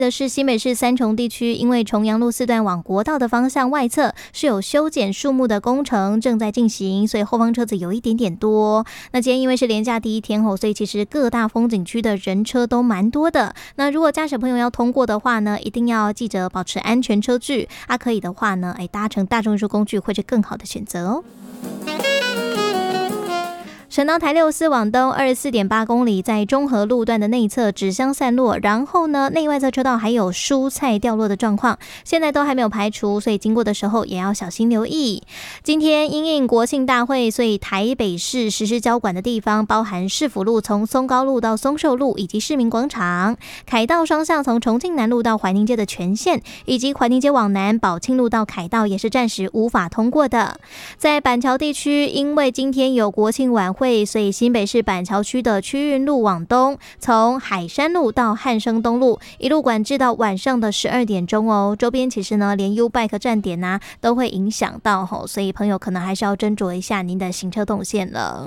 的是新北市三重地区，因为重阳路4段往国道的方向外侧是有修剪树木的工程正在进行，所以后方车子有一点点多。那今天因为是连假第一天所以其实各大风景区的人车都蛮多的。那如果驾驶朋友要通过的话呢，一定要记得保持安全车距可以的话呢，搭乘大众运输工具会是更好的选择哦。省道台64往东 24.8 公里，在中和路段的内侧纸箱散落，然后呢内外侧车道还有蔬菜掉落的状况，现在都还没有排除，所以经过的时候也要小心留意。今天因应国庆大会，所以台北市实施交管的地方包含市府路从松高路到松寿路以及市民广场，凯道双向从重庆南路到怀宁街的全线，以及怀宁街往南宝庆路到凯道也是暂时无法通过的。在板桥地区，因为今天有国庆晚会，所以新北市板桥区的区运路往东，从海山路到汉生东路一路管制到晚上的12点钟哦。周边其实呢连 U-Bike 站点都会影响到所以朋友可能还是要斟酌一下您的行车动线了。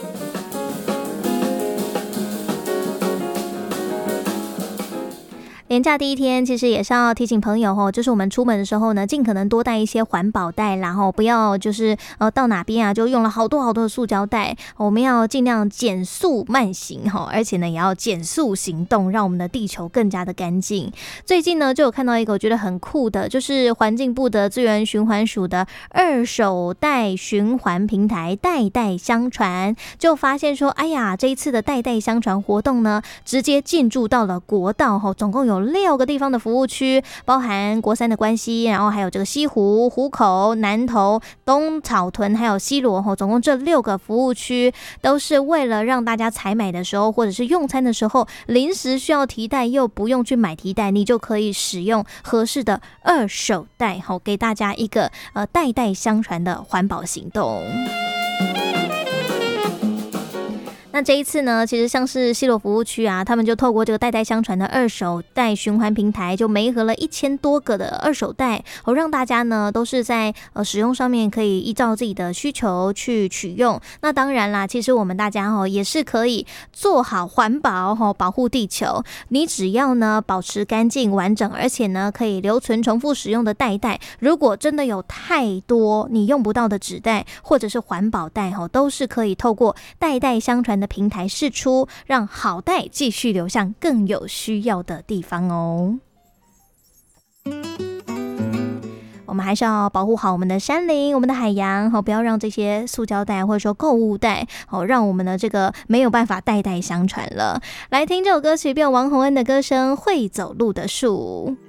连假第一天，其实也是要提醒朋友就是我们出门的时候呢，尽可能多带一些环保袋，然后不要就是到哪边就用了好多的塑胶袋。我们要尽量减速慢行而且呢也要减速行动，让我们的地球更加的干净。最近呢就有看到一个我觉得很酷的，就是环境部的资源循环署的二手袋循环平台代代相传，就发现说这一次的代代相传活动呢，直接进驻到了国道总共有6个地方的服务区，包含国三的关西，然后还有这个西湖、湖口、南投、东草屯还有西螺总共这6个服务区都是为了让大家采买的时候或者是用餐的时候临时需要提袋又不用去买提袋，你就可以使用合适的二手袋给大家一个代代相传的环保行动。那这一次呢，其实像是西螺服务区他们就透过这个代代相传的二手袋循环平台，就媒合了1000多个的二手袋让大家呢都是在使用上面可以依照自己的需求去取用。那当然啦，其实我们大家也是可以做好环保保护地球。你只要呢保持干净完整，而且呢可以留存重复使用的袋，如果真的有太多你用不到的纸袋或者是环保袋都是可以透过代代相传的平台释出，让好袋继续流向更有需要的地方哦。我们还是要保护好我们的山林、我们的海洋不要让这些塑胶袋或者说购物袋让我们的这个没有办法代代相传了。来听这首歌曲，变王洪恩的歌声《会走路的树》。